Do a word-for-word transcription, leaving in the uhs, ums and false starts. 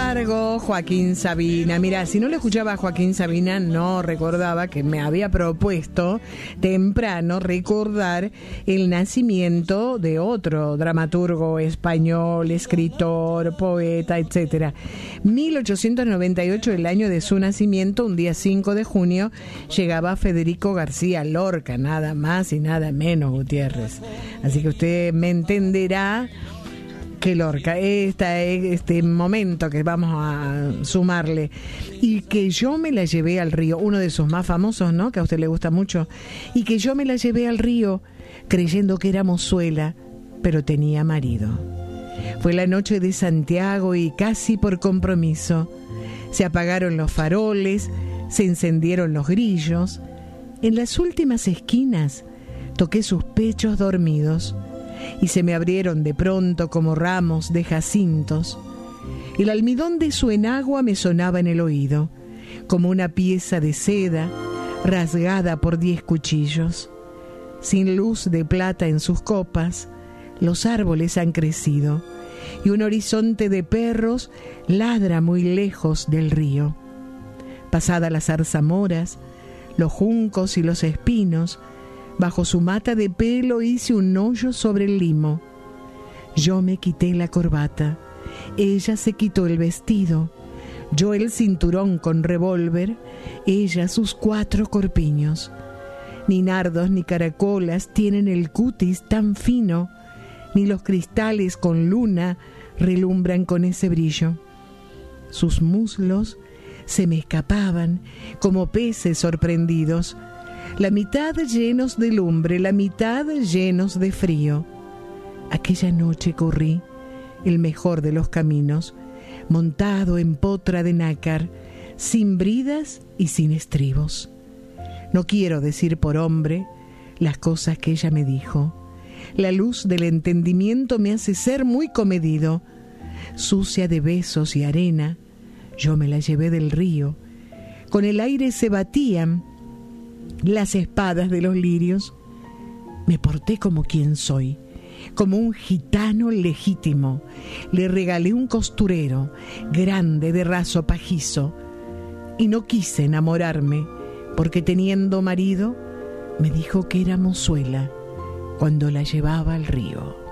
largo, Joaquín Sabina. Mira, si no lo escuchaba a Joaquín Sabina, no recordaba que me había propuesto temprano recordar el nacimiento de otro dramaturgo español, escritor, poeta, etcétera. mil ochocientos noventa y ocho, el año de su nacimiento, un día cinco de junio, llegaba Federico García Lorca, nada más y nada menos, Gutiérrez. Así que usted me entenderá que Lorca, esta, este momento que vamos a sumarle, y que yo me la llevé al río, uno de sus más famosos, ¿no?, que a usted le gusta mucho, y que yo me la llevé al río creyendo que era mozuela, pero tenía marido. Fue la noche de Santiago y casi por compromiso se apagaron los faroles, se encendieron los grillos. En las últimas esquinas toqué sus pechos dormidos y se me abrieron de pronto como ramos de jacintos. El almidón de su enagua me sonaba en el oído, como una pieza de seda rasgada por diez cuchillos. Sin luz de plata en sus copas, los árboles han crecido y un horizonte de perros ladra muy lejos del río. Pasada las zarzamoras, los juncos y los espinos, bajo su mata de pelo hice un hoyo sobre el limo. Yo me quité la corbata, ella se quitó el vestido, yo el cinturón con revólver, ella sus cuatro corpiños. Ni nardos ni caracolas tienen el cutis tan fino, ni los cristales con luna relumbran con ese brillo. Sus muslos se me escapaban como peces sorprendidos, la mitad llenos de lumbre, la mitad llenos de frío. Aquella noche corrí el mejor de los caminos, montado en potra de nácar, sin bridas y sin estribos. No quiero decir por hombre las cosas que ella me dijo. La luz del entendimiento me hace ser muy comedido. Sucia de besos y arena, yo me la llevé del río. Con el aire se batían las espadas de los lirios. Me porté como quien soy, como un gitano legítimo. Le regalé un costurero grande de raso pajizo y no quise enamorarme, porque teniendo marido me dijo que era mozuela cuando la llevaba al río.